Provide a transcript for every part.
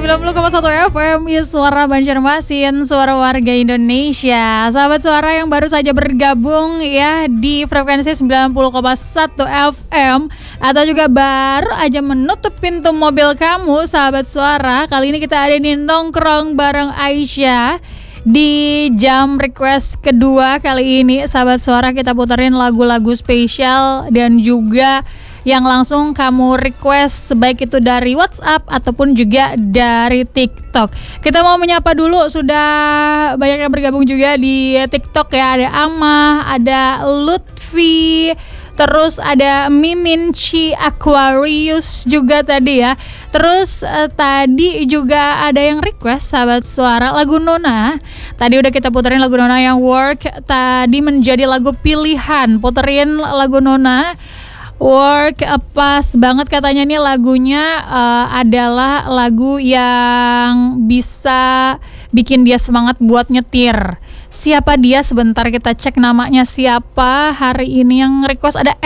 90,1 FM Suara Banjarmasin, suara warga Indonesia. Sahabat suara yang baru saja bergabung ya di frekuensi 90,1 FM, atau juga baru aja menutup pintu mobil kamu, sahabat suara. Kali ini kita ada di nongkrong bareng Aisyah di jam request kedua. Kali ini sahabat suara kita puterin lagu-lagu spesial dan juga yang langsung kamu request, baik itu dari WhatsApp ataupun juga dari TikTok. Kita mau menyapa dulu, sudah banyak yang bergabung juga di TikTok ya. Ada Amah, ada Lutfi, terus ada Miminci Aquarius juga tadi ya. Terus tadi juga ada yang request sahabat suara lagu Nona. Tadi udah kita puterin lagu Nona yang Work, tadi menjadi lagu pilihan. Puterin lagu Nona Work, pas banget katanya nih lagunya adalah lagu yang bisa bikin dia semangat buat nyetir. Siapa dia? Sebentar kita cek namanya siapa. Hari ini yang request ada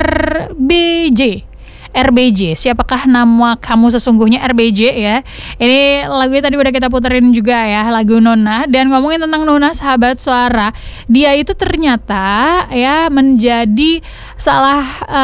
RBJ. Siapakah nama kamu sesungguhnya, RBJ ya? Ini lagunya tadi udah kita puterin juga ya, lagu Nona. Dan ngomongin tentang Nona, sahabat suara, dia itu ternyata ya menjadi salah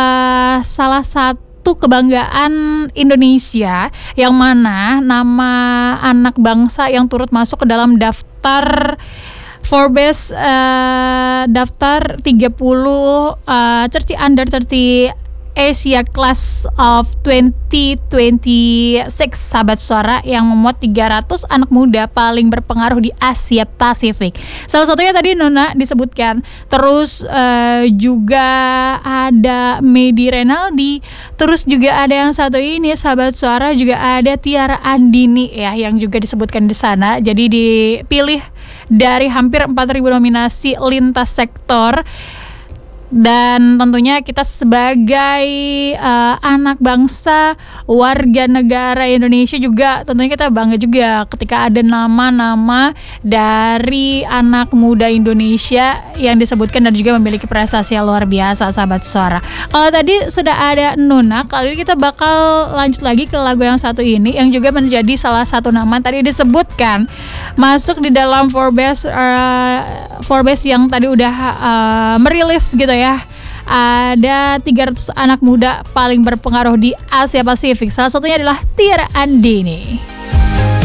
satu kebanggaan Indonesia, yang mana nama anak bangsa yang turut masuk ke dalam daftar Forbes, daftar 30 30 under 30 Asia Class of 2026, sahabat suara, yang memuat 300 anak muda paling berpengaruh di Asia Pasifik. Salah satunya tadi Nona disebutkan. Terus juga ada Medi Renaldi. Terus juga ada yang satu ini, sahabat suara, juga ada Tiara Andini ya, yang juga disebutkan di sana. Jadi dipilih dari hampir 4.000 nominasi lintas sektor. Dan tentunya kita sebagai anak bangsa, warga negara Indonesia juga tentunya kita bangga juga ketika ada nama-nama dari anak muda Indonesia yang disebutkan dan juga memiliki prestasi yang luar biasa, sahabat suara. Kalau tadi sudah ada Nona, kali ini kita bakal lanjut lagi ke lagu yang satu ini, yang juga menjadi salah satu nama tadi disebutkan masuk di dalam Forbes yang tadi udah merilis gitu ya. Ada 300 anak muda paling berpengaruh di Asia Pasifik. Salah satunya adalah Tiara Andini.